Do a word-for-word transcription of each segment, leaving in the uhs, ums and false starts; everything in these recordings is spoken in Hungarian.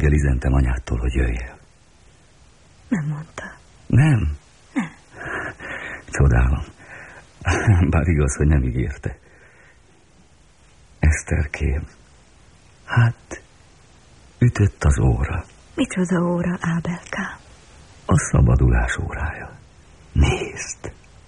Reggel üzentem anyádtól, hogy jöjjél. Nem mondta. Nem? Nem. Csodálom. Bár igaz, hogy nem ígérte. Eszterkém, hát ütött az óra. Micsoda óra, Ábelkám? A szabadulás órája. Nézd!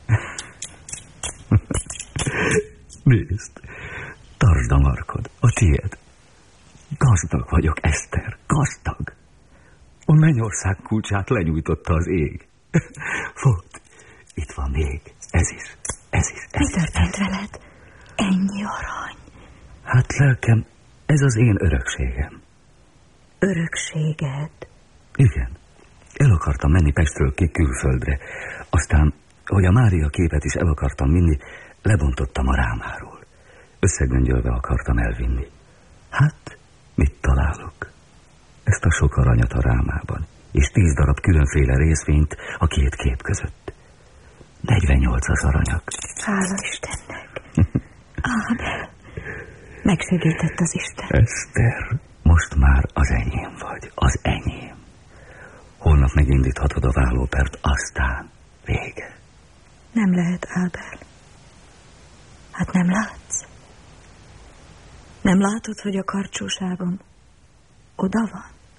Nézd! Tartsd a markod, a tiéd. Gazdag vagyok, Eszter, gazdag. A mennyország kulcsát lenyújtotta az ég. Fogd, itt van még, ez is, ez is, ez Mi is. történt veled? Ennyi arany. Hát lelkem, ez az én örökségem. Örökséged? Igen. El akartam menni Pestről ki külföldre. Aztán, hogy a Mária képet is el akartam vinni, lebontottam a rámáról. Összegöngyölve akartam elvinni. Hát, mit találok? Ezt a sok aranyat a rámában, és tíz darab különféle részvényt a két kép között. negyvennyolc az aranyak. Hála Istennek. Ábel, megsegített az Isten. Eszter, most már az enyém vagy, az enyém. Holnap megindíthatod a vállópert, aztán vége. Nem lehet, Ábel. Hát nem látsz? Nem látod, hogy a karcsúságom oda van?